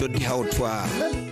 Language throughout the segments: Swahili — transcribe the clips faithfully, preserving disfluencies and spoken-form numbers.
di hautwa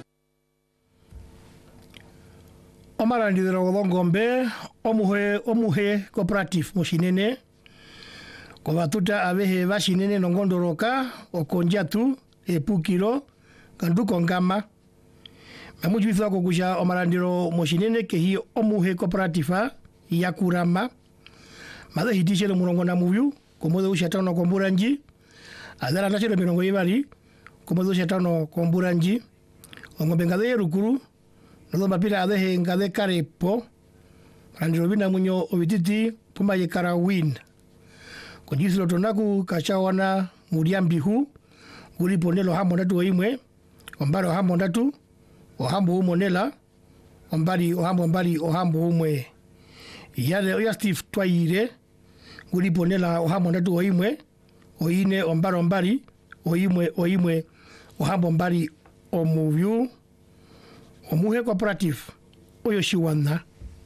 Omara ndiro ngombe omuhe omuhe cooperative mushinene ko batuta abehe bashinene nongondoroka okonjatu epukiro kanduko ngama mamujwitha ko kusha omara ndiro mushinene ke hi omuhe cooperative yakurama mada hitishe lo murongo na muyu komodo ushatano komburanji adara nachero mirongo ibali komodo ushatano komburanji ngombe ngade rukuru no mapira adehe ngade karepo randiro bina munyo obititi puma ye karawin kujisilo tonaku kachawana muriambihu guri ponelo hambo ndatu oimwe ombaro hambo ndatu ohambo umonela ombari ohambo mbari ohambo umwe yale oya Steve twaire guri ponela ohambo ndatu oimwe oine ombaro mbari oimwe oimwe ohambo mbari omuvyu omuhe cooperative oyo shiwana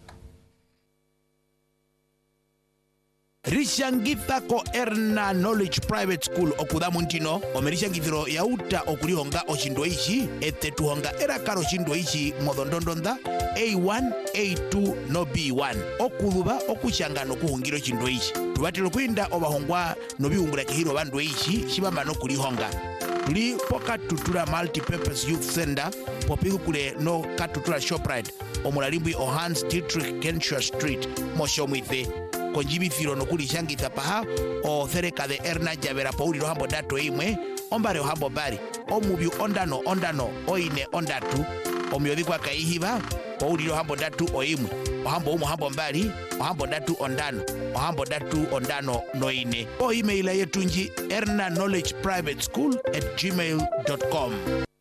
Rishangitha ko Erna Knowledge Private School okudamu ntino omerishangithiro yauta okulihonga oshindo ishi ete tuhonga erakaro shindo ishi modondondonda A one, A two no B one okuluba okushanga nokuhungiro shindo ishi tubatilo kwinda obahongwa no biungura kihiro bandu ishi shibamba no kulihonga tuli pokatutura multi-purpose youth center popiku kule no katutura shoprite omulalimbwi Ohans Dietrich Genscher Street moshomwithe konjibithiro nokulishangitha paha o cerca de Erna Javera Pauliro hambo dato imwe ombare hambo bari omubyu ondano ondano oine ondatu omyodhikwa kaihiva Pauliro hambo datu oimwe ohambo umo hambo mbali ohambo datu ondano ohambo datu ondano noine o email yetunji erna knowledge private school at gmail dot com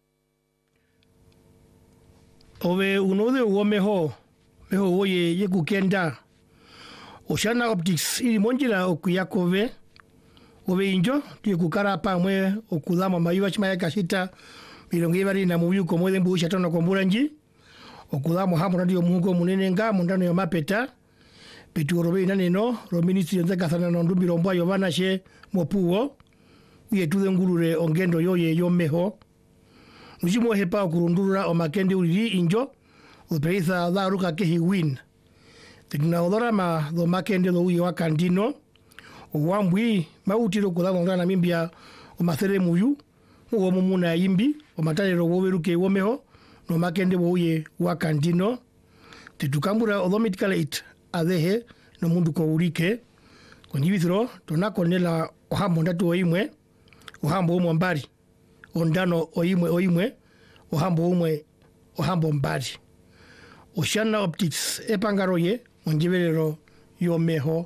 Ove unode uomeho meho oye yekukenda Oceana Optics ili monjila okuyakove ove injo tuye kukara pamwe okudama mayuwa chimaya kashita milongo ibari na muyu komwede mbu ushatano komburanji okudama hamu radio muhugo munene nga mundano yo mapeta petu robe inaneno rominisi yonza kathana nondumbi romba yovana she mopuo uye tuze ngurure ongendo yoye yomeho Nujimo hepa okurundura o makende uriri injo upeitha dharuka kehi win Tina odora ma do makende do uye wakandino Uwambwi mautiro kudama ngana mimbia o mathere muyu Uwo mumuna imbi o matare ro woweruke womeho no makende wo uye wakandino Titukambura odomitikala it adehe no mundu ko urike Konjibithiro tonakonela ohambo ndatu oimwe ohambo umo mbari ondano oimwe oimwe ohambo umwe ohambo mbari Oceana Optics epangaroye onjiberero yomeho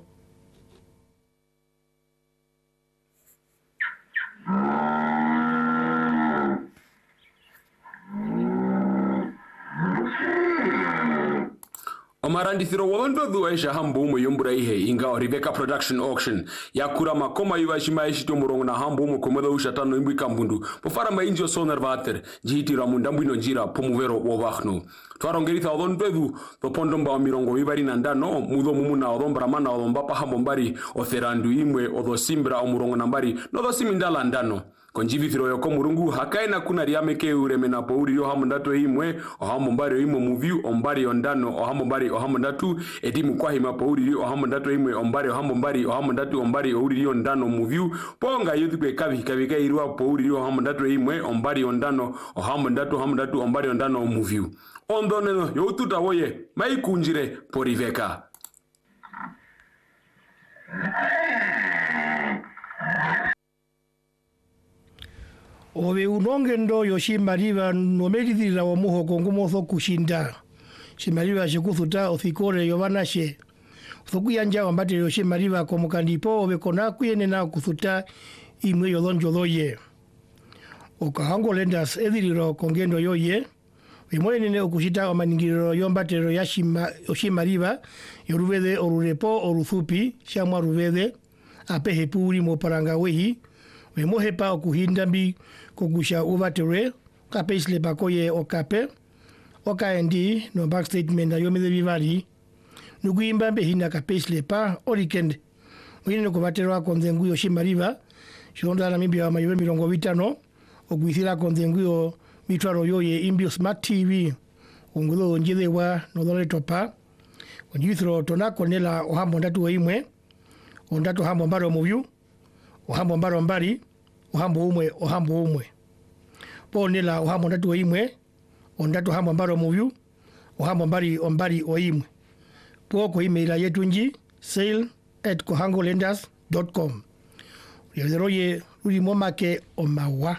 Omarandithiro wolondo duaisha hambo umo yombura ihe inga Rebecca Production Auction yakura makoma yuwa shima ishito murongo na hambo umo komoda ushatano imbu ikambundu pofara ma injo sonar vater jihiti ramundambu inonjira pomuvero wovahno twarongeritha wolondo du topondomba wa mirongo vibari na ndano mudo mumuna odombra mana odomba pa hambo mbari otherandu imwe odosimbra omurongo nambari nodo simindala ndano Konjibithiro yoko murungu hakaina kuna riameke ureme na pauri yo hamu ndatu imwe ohamu mbari imo muviu ombari ondano ohamu mbari ohamu ndatu edimu kwa hima pauri yo ohamu ndatu imwe ombari ohamu mbari ohamu ndatu ombari ouri yo ondano muviu ponga yuthi kwe kavi kavika irua pauri yo ohamu ndatu imwe ombari ondano ohamu ndatu ohamu ndatu ombari ondano muviu ondoneno yo ututa woye maikunjire poriveka Ove unongendo yoshimariva nomerithira wa muho kongumo kushinda shimariva shikuthuta othikore yovanashe thukuyanja wambate yoshimariva komukandipo ove kona kuyene na kuthuta imwe yodonjo doye okahango lendas edhiriro kongendo yoye Wimwenene okushita omaningiriro yombatero yashima yoshimariva yoruvede orurepo oruthupi shamwa ruvede apehe puri moparanga wehi Wemohepa okuhindambi kogusha uvatere kape isle bakoye okape oka endi no back statement na yomede vivari nuguimba mbe hina kape isle pa orikende Mwine kuvaterwa kondengu yoshimariva shonda na mimbi wa mayuwe milongo vitano oguithira kondengu yo mitwaro yoye imbi smart T V ungulo njide wa nodole topa onjithro tonako nela ohambo ndatu wa imwe ondatu hambo mbaro muyu ohambo mbaro mbari ohambo umwe ohambo umwe po nela ohambo ndatu wa imwe ondatu hambo mbaro muyu ohambo mbari ombari o imwe po ko email yetu nji sale at kohangolenders dot com yeroye uri momake omawa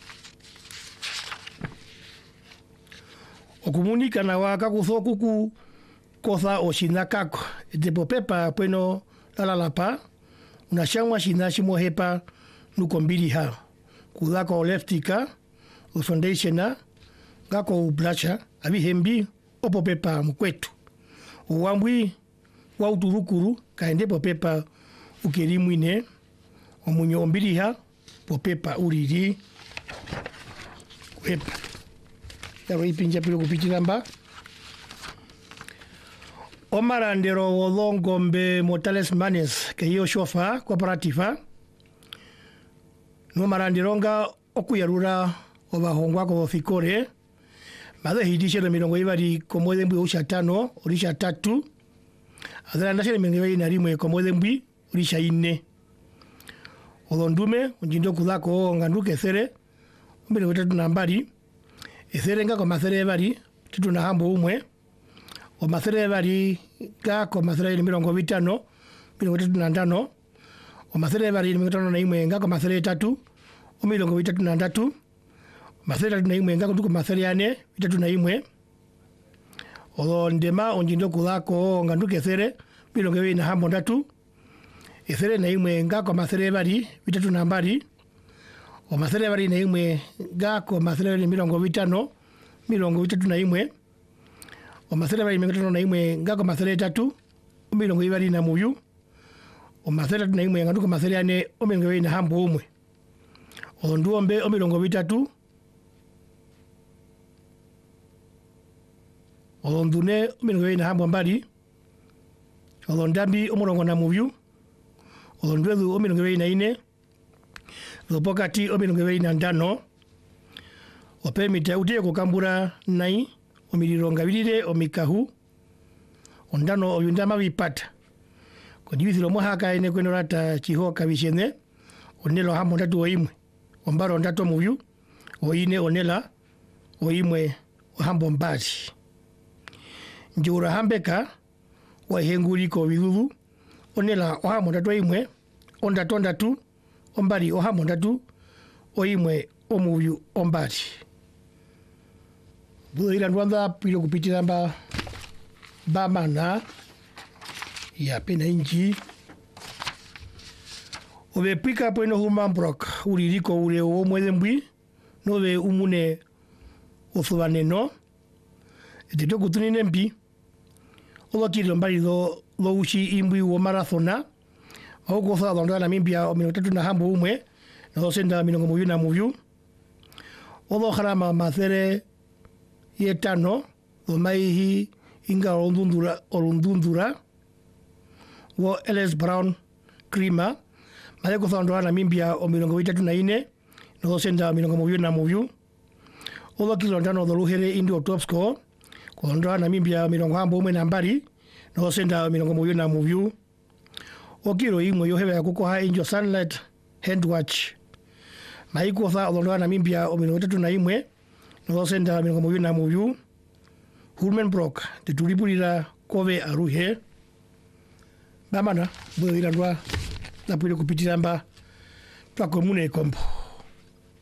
okumunika na waka kuthokuku koza oshina kako depo pepa bueno la la pa una shamwa shina shimo hepa nukombili ha kudako leftika o foundationa ngako blacha abi hembi opo pepa mkwetu uwambwi wa uturukuru kaendepo pepa ukerimwine omunyo ombili ha po pepa uriri pepa yaro ipinja pilo kupitiramba omarandero wodongombe motales manes ke yo shofa cooperativa no marandironga okuyarura obahongwa ko fikore made hidishe de mirongo ibari komode mbi usha tano urisha tatu adala ndashe mirongo ibari na rimwe komode mbi urisha ine odondume unjindo kudako nganduke sere mbere wetatu nambari esere nga ko masere bari tutuna hambo umwe o masere bari ga ko masere mirongo bitano mirongo tatu na tano o masere bari mirongo tano na imwe nga ko masere tatu o mirongo bitatu na tatu masere tatu na imwe nga ko tuko masere ane bitatu na imwe o ndema onjindo kulako nganduke sere mirongo ibiri na hambo tatu esere na imwe nga ko masere bari bitatu na mbari o masere bari na imwe ga ko masere mirongo bitano mirongo bitatu na imwe o masere bari mirongo tano na imwe nga ko masere tatu o mirongo ibiri na muyu o masere tatu na imwe nga ko masere ane o mirongo ibiri na hambo umwe o nduombe o mirongo bitatu o ndune o mirongo ibiri na hambo mbali o ndambi o murongo na muyu o ndwedu o mirongo ibiri na ine Lopokati o mirongo ibiri na ntano o permita utie kukambura nai o milironga birire o mikahu o ndano o yundama bipata ko divizilo mohaka ene kweno rata chihoka bishene o nelo hambo ndatu o imwe o mbaro ndatu muyu o ine o nela o imwe o hambo mbari njura hambeka wa henguri ko bidudu o nela o hambo ndatu imwe o ndatu ndatu ombari ohambo ndatu oimwe omuyu ombari buira ndwanda pilo kupitira mba bamana ya pena inji obe pika pweno humambrok uririko ure omwede mbwi nobe umune osubaneno etito kutunine mpi olokiro mbari do lo ushi imbwi wo marathona au kosa donda na mimbia o mirongo tatu na hambo umwe na dosenda mirongo muyu na muyu odo harama masere yetano o maihi inga ondundura orundundura wo L S Brown Crema male kosa donda na mimbia o mirongo tatu na ine na dosenda mirongo muyu na muyu odo kilo ndano do luhere indio top score ko donda na mimbia mirongo hambo umwe na mbari na dosenda mirongo muyu na muyu okiro imwe yohebe yakuko ha injo sunlight handwatch maiko sa odolwa na mimbia o mirongo tatu na imwe no senda mirongo muyu na muyu Hulman Brock de tulipulira kove aruhe bamana bo irandwa na pule kupitira mba twa komune kombo